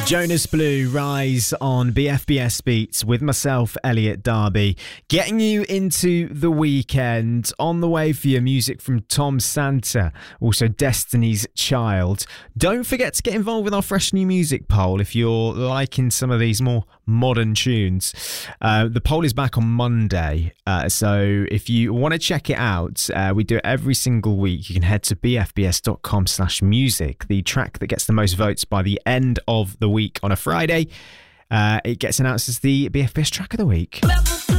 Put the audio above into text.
Jonas Blue, Rise on BFBS Beats with myself, Elliot Darby, getting you into the weekend. On the way for your music from Tom Santa, also Destiny's Child. Don't forget to get involved with our fresh new music poll if you're liking some of these more modern tunes. The poll is back on Monday, so if you want to check it out, we do it every single week. You can head to bfbs.com/music. The track that gets the most votes by the end of the week on a Friday, it gets announced as the BFBS track of the week.